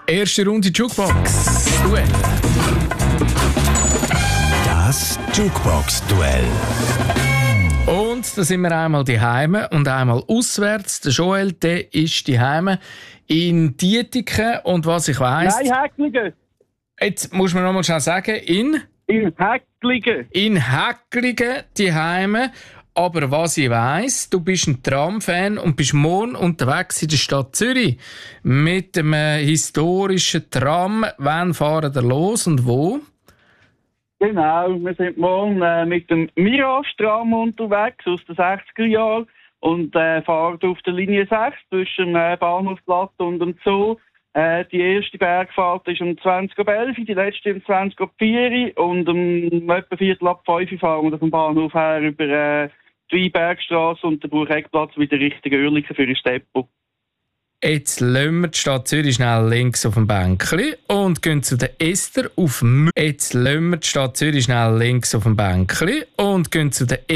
Erste Runde Jukebox Duell. Das Jukebox-Duell. Und da sind wir einmal daheim und einmal auswärts. Der Joel, der ist daheim in Dietiken. Und was ich weiss... Nein, Häcklingen. Jetzt muss man noch mal schnell sagen, in Häcklingen. In Häcklingen daheim. Aber was ich weiss, du bist ein Tram-Fan und bist morgen unterwegs in der Stadt Zürich mit einem historischen Tram. Wann fahren wir los und wo? Genau, wir sind morgen mit dem Mirage-Tram unterwegs aus den 60er Jahren und fahren auf der Linie 6 zwischen dem Bahnhofplatz und dem Zoo. Die erste Bergfahrt ist um 20.11 Uhr, die letzte um 20.04 Uhr und um etwa Viertel ab 5 Uhr fahren wir vom Bahnhof her über die Weinbergstrasse und den Burgeckplatz wieder Richtung Oerlikon für ein Steppo. Jetzt lassen wir die Stadt Zürich schnell links auf dem Bänkli und gehen zu der Esther auf Jetzt lassen wir die Stadt Zürich schnell links auf dem Bänkli und gehen zu der